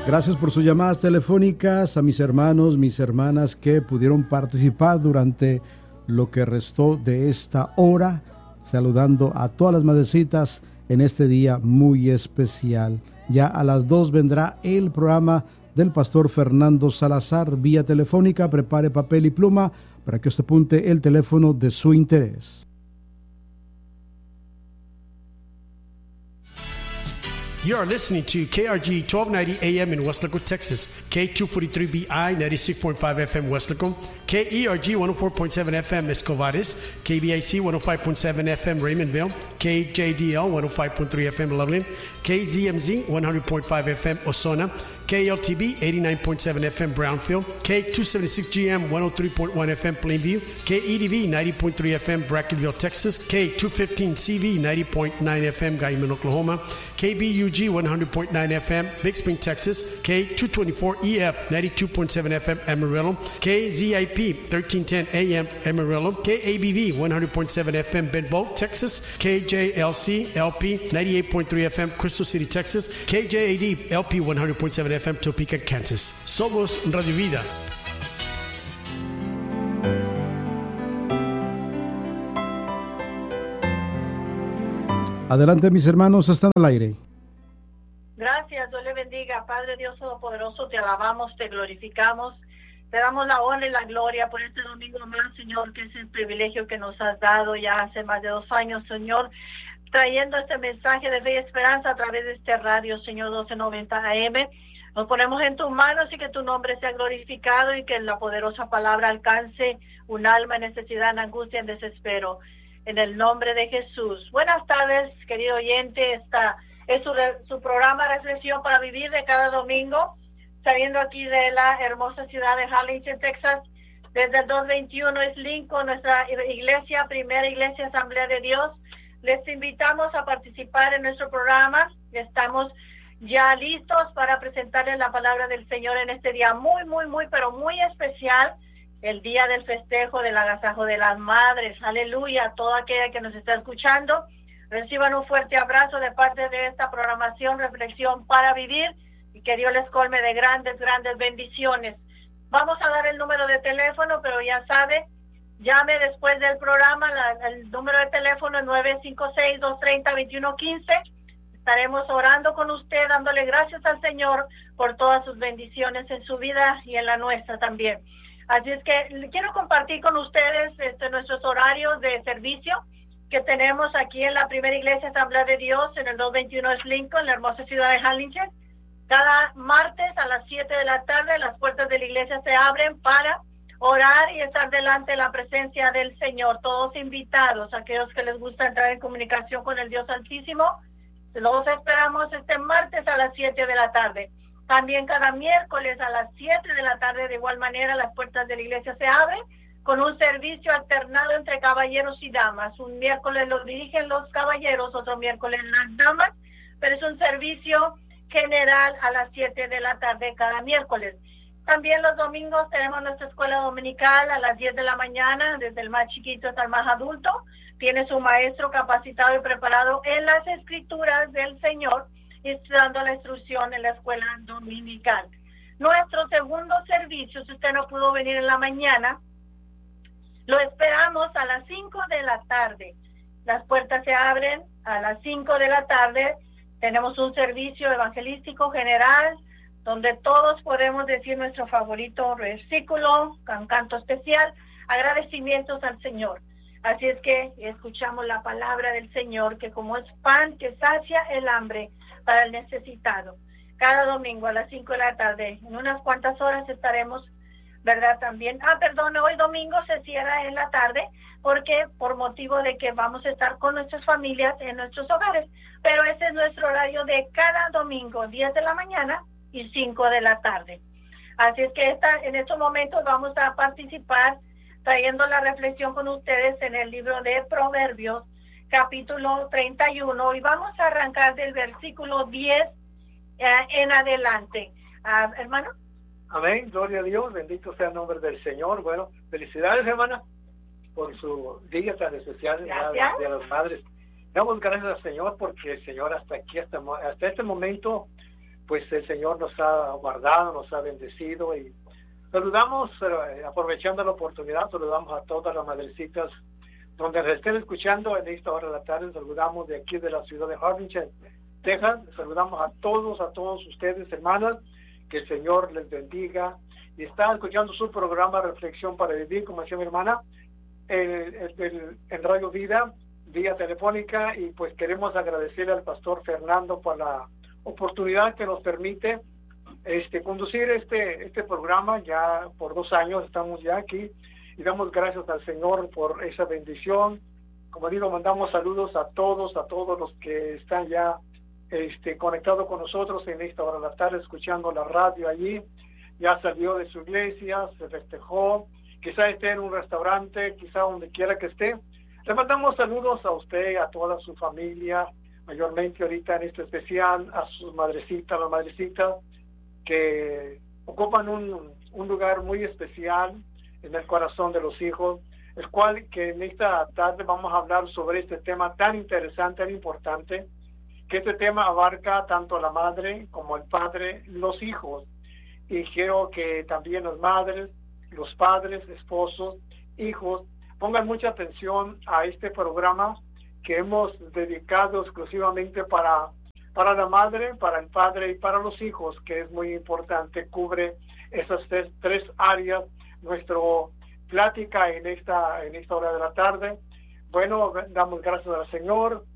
Gracias por sus llamadas telefónicas, a mis hermanos, mis hermanas que pudieron participar durante lo que restó de esta hora, saludando a todas las madrecitas en este día muy especial. Ya a las 2 vendrá el programa del pastor Fernando Salazar vía telefónica. Prepare papel y pluma para que usted apunte el teléfono de su interés. You are listening to KRG 1290 AM in West Laco, Texas, K243BI 96.5 FM West Laco, KERG 104.7 FM Escovares, KBIC 105.7 FM Raymondville, KJDL 105.3 FM Loveland, KZMZ 100.5 FM Osona, KLTB 89.7 FM Brownfield, K276GM 103.1 FM Plainview, KEDV 90.3 FM Brackenville, Texas, K215CV 90.9 FM Guyman, Oklahoma, KBUG 100.9 FM Big Spring, Texas, K224EF 92.7 FM Amarillo, KZIP 1310 AM Amarillo, KABV 100.7 FM Benbow, Texas, KJLC LP 98.3 FM Crystal City, Texas, KJAD LP 100.7 FM Topeka, Kansas. Somos Radio Vida. Adelante, mis hermanos, están al aire. Gracias, Dios le bendiga. Padre Dios Todopoderoso, te alabamos, te glorificamos, te damos la honra y la gloria por este domingo más, Señor, que es el privilegio que nos has dado ya hace más de 2 años, Señor, trayendo este mensaje de fe y esperanza a través de este radio, Señor, 1290 AM. Nos ponemos en tus manos y que tu nombre sea glorificado y que la poderosa palabra alcance un alma en necesidad, en angustia, en desespero. En el nombre de Jesús. Buenas tardes, querido oyente. Esta es su programa Reflexión para Vivir de cada domingo, saliendo aquí de la hermosa ciudad de Harlingen, Texas. Desde el 221 es Lincoln, nuestra iglesia, primera iglesia Asamblea de Dios. Les invitamos a participar en nuestro programa. Estamos ya listos para presentarles la palabra del Señor en este día muy, muy, muy, pero muy especial. El día del festejo del agasajo de las madres. Aleluya. Toda aquella que nos está escuchando, reciban un fuerte abrazo de parte de esta programación Reflexión para Vivir y que Dios les colme de grandes, grandes bendiciones. Vamos a dar el número de teléfono, pero ya sabe, llame después del programa. El número de teléfono es 956-230-2115. Estaremos orando con usted, dándole gracias al Señor por todas sus bendiciones en su vida y en la nuestra también. Así es que quiero compartir con ustedes nuestros horarios de servicio que tenemos aquí en la primera iglesia Asamblea de Dios en el 221 East Lincoln, en la hermosa ciudad de Harlingen. Cada martes a las 7 de la tarde las puertas de la iglesia se abren para orar y estar delante de la presencia del Señor. Todos invitados, aquellos que les gusta entrar en comunicación con el Dios Altísimo, los esperamos este martes a las 7 de la tarde. También cada miércoles a las 7 de la tarde, de igual manera, las puertas de la iglesia se abren con un servicio alternado entre caballeros y damas. Un miércoles lo dirigen los caballeros, otro miércoles las damas, pero es un servicio general a las 7 de la tarde cada miércoles. También los domingos tenemos nuestra escuela dominical a las 10 de la mañana, desde el más chiquito hasta el más adulto. Tiene su maestro capacitado y preparado en las escrituras del Señor, y dando la instrucción en la escuela dominical. Nuestro segundo servicio, si usted no pudo venir en la mañana, lo esperamos a las 5 de la tarde. Las puertas se abren a las 5 de la tarde. Tenemos un servicio evangelístico general donde todos podemos decir nuestro favorito versículo, con canto especial, agradecimientos al Señor. Así es que escuchamos la palabra del Señor, que como es pan que sacia el hambre para el necesitado. Cada domingo a las 5 de la tarde, en unas cuantas horas estaremos, ¿verdad? También, hoy domingo se cierra en la tarde, porque por motivo de que vamos a estar con nuestras familias en nuestros hogares, pero ese es nuestro horario de cada domingo, 10 de la mañana y 5 de la tarde. Así es que en estos momentos vamos a participar trayendo la reflexión con ustedes en el libro de Proverbios, capítulo 31, y vamos a arrancar del versículo 10 en adelante. Hermano. Amén, gloria a Dios, bendito sea el nombre del Señor. Bueno, felicidades, hermana, por su día tan especial, de las madres. Damos gracias al Señor porque el Señor hasta este momento, pues el Señor nos ha guardado, nos ha bendecido, y saludamos, aprovechando la oportunidad, saludamos a todas las madrecitas donde nos estén escuchando en esta hora de la tarde. Saludamos de aquí de la ciudad de Harlingen, Texas. Saludamos a todos ustedes, hermanas, que el Señor les bendiga. Y están escuchando su programa Reflexión para Vivir, como decía mi hermana, en Radio Vida, vía telefónica, y pues queremos agradecer al pastor Fernando por la oportunidad que nos permite conducir este programa. Ya por 2 años estamos ya aquí, y damos gracias al Señor por esa bendición. Como digo, mandamos saludos a todos los que están ya conectados con nosotros en esta hora de la tarde, escuchando la radio allí. Ya salió de su iglesia, se festejó, quizá esté en un restaurante, quizá donde quiera que esté. Le mandamos saludos a usted, a toda su familia, mayormente ahorita en este especial, a sus madrecitas, las madrecitas que ocupan un lugar muy especial en el corazón de los hijos, el cual que en esta tarde vamos a hablar sobre este tema tan interesante, tan importante, que este tema abarca tanto a la madre como al padre, los hijos. Y quiero que también las madres, los padres, esposos, hijos, pongan mucha atención a este programa que hemos dedicado exclusivamente para la madre, para el padre y para los hijos, que es muy importante. Cubre esas tres áreas nuestra plática en esta hora de la tarde. Bueno, damos gracias al Señor